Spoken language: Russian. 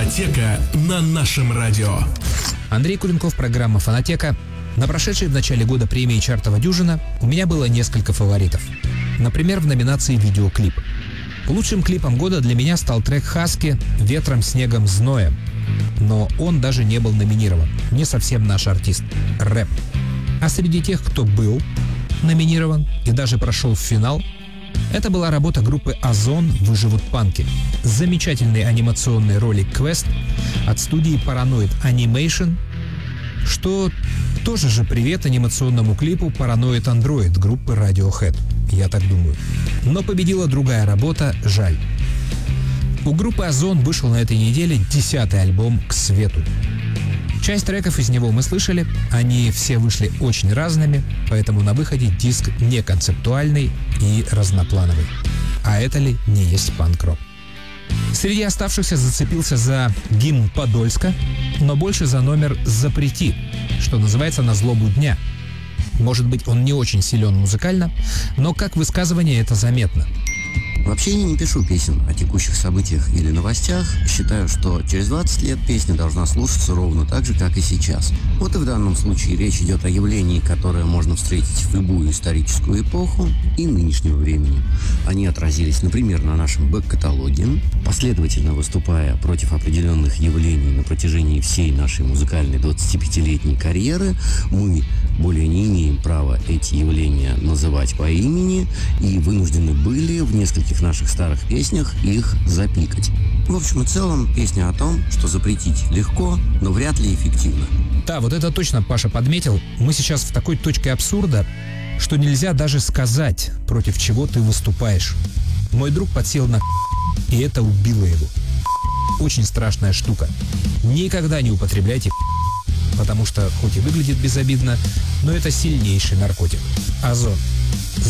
Фонотека на нашем радио. Андрей Куренков, программа «Фонотека». На прошедшей в начале года премии «Чартова дюжина» у меня было несколько фаворитов. Например, в номинации «Видеоклип». Лучшим клипом года для меня стал трек «Хаски» «Ветром, снегом, зноем». Но он даже не был номинирован. Не совсем наш артист. Рэп. А среди тех, кто был номинирован и даже прошел в финал, это была работа группы «Озон. Выживут панки». Замечательный анимационный ролик «Квест» от студии Paranoid Animation, что тоже же привет анимационному клипу Paranoid Android группы Radiohead, я так думаю. Но победила другая работа «Жаль». У группы «Озон» вышел на этой неделе 10-й альбом «К свету». Часть треков из него мы слышали, они все вышли очень разными, поэтому на выходе диск не концептуальный и разноплановый. А это ли не есть панк-рок? Среди оставшихся зацепился за гимн Подольска, но больше за номер «Запрети», что называется «На злобу дня». Может быть, он не очень силен музыкально, но как высказывание это заметно. Вообще я не пишу песен о текущих событиях или новостях. Считаю, что через 20 лет песня должна слушаться ровно так же, как и сейчас. Вот и в данном случае речь идет о явлении, которое можно встретить в любую историческую эпоху и нынешнего времени. Они отразились, например, на нашем бэк-каталоге, последовательно выступая против определенных явлений на протяжении всей нашей музыкальной 25-летней карьеры. Мы более не имеем права эти явления называть по имени и вынуждены были в нескольких наших старых песнях их запикать. В общем и целом, песня о том, что запретить легко, но вряд ли эффективно. Да, вот это точно Паша подметил. Мы сейчас в такой точке абсурда, что нельзя даже сказать, против чего ты выступаешь. Мой друг подсел на и это убило его. Очень страшная штука. Никогда не употребляйте потому что хоть и выглядит безобидно, но это сильнейший наркотик. Озон.